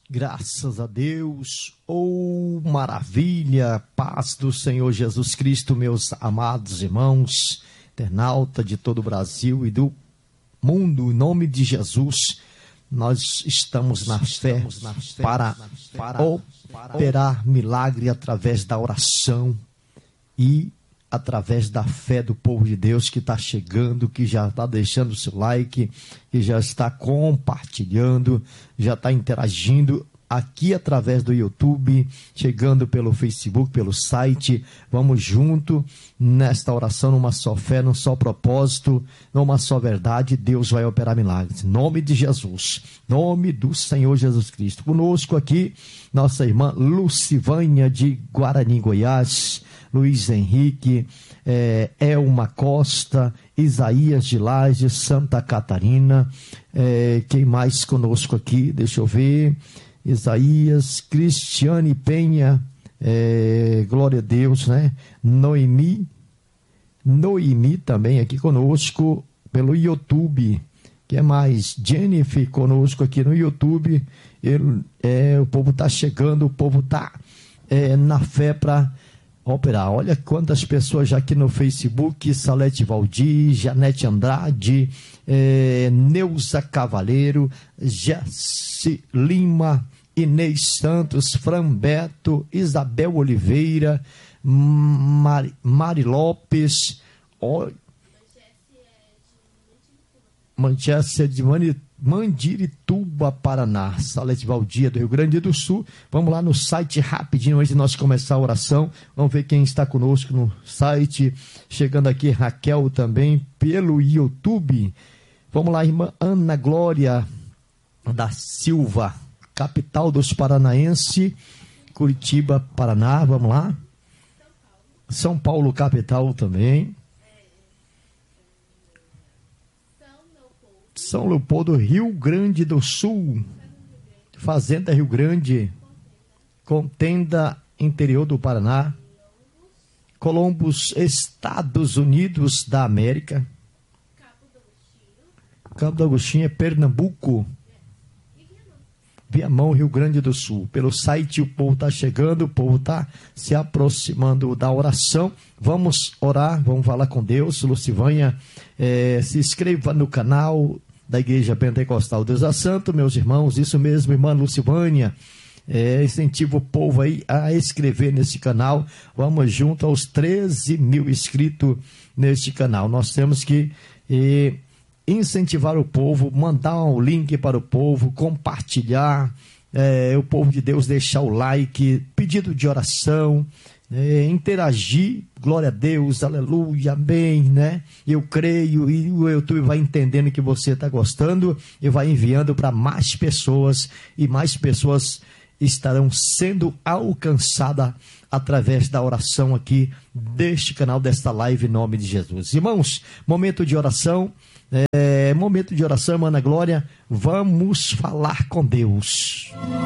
Graças a Deus, oh maravilha, paz do Senhor Jesus Cristo, meus amados irmãos, internauta de todo o Brasil e do mundo, em nome de Jesus, nós estamos na fé para operar milagre através da oração e através da fé do povo de Deus que está chegando, que já está deixando o seu like, que já está compartilhando, já está interagindo aqui através do YouTube, chegando pelo Facebook, pelo site. Vamos junto nesta oração, numa só fé, num só propósito, numa só verdade. Deus vai operar milagres. Em nome de Jesus, nome do Senhor Jesus Cristo. Conosco aqui, nossa irmã Lucivânia de Guarani, Goiás, Luiz Henrique, Elma Costa, Isaías de Lages, Santa Catarina, quem mais conosco aqui? Deixa eu ver, Isaías, Cristiane Penha, glória a Deus, né? Noemi também aqui conosco pelo YouTube. Que mais? Jennifer conosco aqui no YouTube. O povo está chegando, o povo está na fé para operar. Olha quantas pessoas já aqui no Facebook: Salete Valdir, Janete Andrade, Neuza Cavaleiro, Jesse Lima, Inês Santos, Fran Beto, Isabel Oliveira, Mari Lopes, Manchester de Mandirituba, Paraná, Salete Valdir do Rio Grande do Sul. Vamos lá no site rapidinho antes de nós começar a oração. Vamos ver quem está conosco no site. Chegando aqui, Raquel também pelo YouTube. Vamos lá, irmã Ana Glória da Silva, capital dos paranaenses, Curitiba, Paraná. Vamos lá. São Paulo, capital também. São Leopoldo, Rio Grande do Sul, Fazenda Rio Grande, Contenda, interior do Paraná, Columbus, Estados Unidos da América, Cabo do Agostinho é Pernambuco, Viamão, Rio Grande do Sul. Pelo site o povo está chegando, o povo está se aproximando da oração. Vamos orar, vamos falar com Deus. Lucivânia, se inscreva no canal da Igreja Pentecostal Deus é Santo, meus irmãos. Isso mesmo, irmã Lucivânia. Incentiva o povo aí a escrever nesse canal. Vamos junto aos 13 mil inscritos neste canal. Nós temos que incentivar o povo, mandar um link para o povo, compartilhar, o povo de Deus deixar o like, pedido de oração, interagir, glória a Deus, aleluia, amém, né? Eu creio, e o YouTube vai entendendo que você está gostando e vai enviando para mais pessoas, e mais pessoas estarão sendo alcançadas através da oração aqui deste canal, desta live, em nome de Jesus. Irmãos, momento de oração, irmã Ana Glória, vamos falar com Deus.